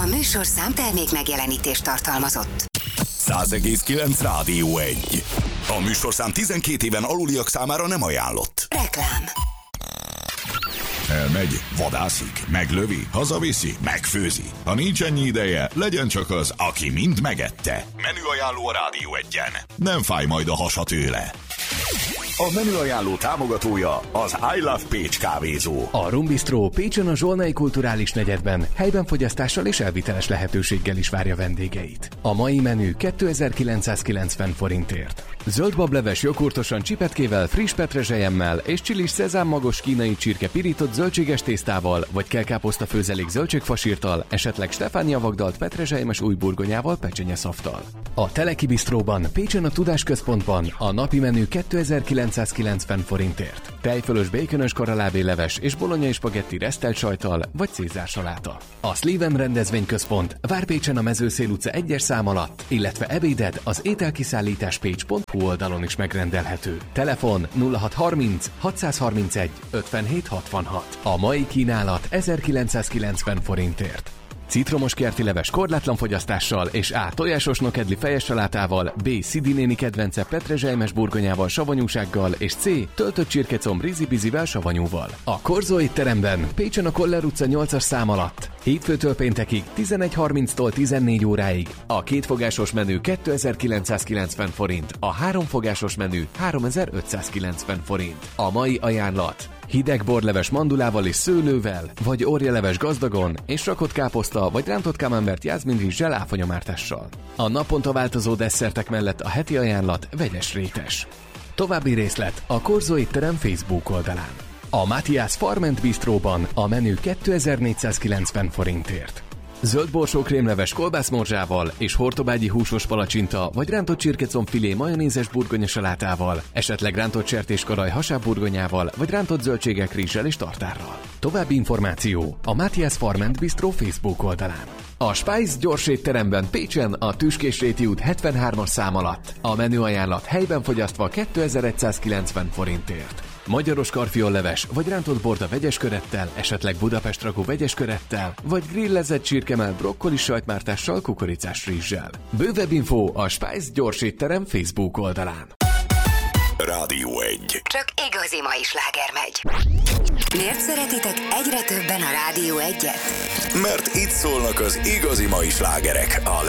A műsorszám termék megjelenítést tartalmazott. 100,9 Rádió 1. A műsorszám 12 éven aluliak számára nem ajánlott. Reklám. Elmegy, vadászik, meglövi, hazaviszi, megfőzi. Ha nincs ennyi ideje, legyen csak az, aki mind megette. Menüajánló a Rádió 1-en. Nem fáj majd a hasa tőle. A menüajánló támogatója az I Love Pécs kávézó. A Rum Bistro Pécsen a Zsolnai Kulturális Negyedben helyben fogyasztással és elviteles lehetőséggel is várja vendégeit. A mai menü 2990 forintért. Zöld bableves joghurtosan csipetkével, friss petrezselyemmel és csilis szezámmagos kínai csirke pirított zöldséges tésztával, vagy kelkáposzta főzelék zöldségfasírtal, esetleg Stefánia vagdalt petrezselymes újburgonyával, pecsenyeszaftal. A Teleki Bistróban Pécsen a Tudásközpontban a napi menü 2990 forintért. Tejfölös békönös karalábéleves és bolonyai spagetti resztelt sajttal vagy cézársaláta. A Szlívem rendezvényközpont vár Pécsen a Mezőszél utca 1-es szám alatt, illetve ebéded az ételkiszállításpécs.hu oldalon is megrendelhető. Telefon 0630 631 57 66. A mai kínálat 1990 forintért. Citromos kerti leves korlátlan fogyasztással és A. tojásos nokedli fejes salátával, B. Szidi néni kedvence petrezselymes burgonyával, savanyúsággal és C. töltött csirkecomb rizibizivel, savanyúval. A Korzó étteremben Pécsen a Koller utca 8-as szám alatt. Hétfőtől péntekig 11:30-tól 14 óráig. A kétfogásos menü 2990 forint, a háromfogásos menü 3590 forint. A mai ajánlat: hideg borleves mandulával és szőlővel, vagy orjaleves gazdagon, és rakott káposzta, vagy rántott camembert jászminrizssel áfonyamártással. A naponta változó desszertek mellett a heti ajánlat vegyes rétes. További részlet a Korzó étterem Facebook oldalán. A Matthias Farm & Bistróban a menü 2490 forintért. Zöld borsó krémleves kolbászmorzsával és hortobágyi húsos palacsinta vagy rántott csirkecomb-filé majonézes burgonyasalátával, esetleg rántott sertéskaraj hasábburgonyával vagy rántott zöldségek rizssel és tartárral. További információ a Matthias Farm & Bistro Facebook oldalán. A Spice gyors étteremben Pécsen a Tüskésréti út 73-as szám alatt. A menüajánlat helyben fogyasztva 2190 forintért. Magyaros karfiolleves, vagy rántott borda vegyes körettel, esetleg Budapest ragú vegyes körettel, vagy grillezett csirkemell brokkoli sajtmártással, kukoricás rizssel. Bővebb info a Spice gyors étterem Facebook oldalán. Rádió 1. Csak igazi mai sláger megy. Miért szeretitek egyre többen a Rádió 1-et? Mert itt szólnak az igazi mai slágerek a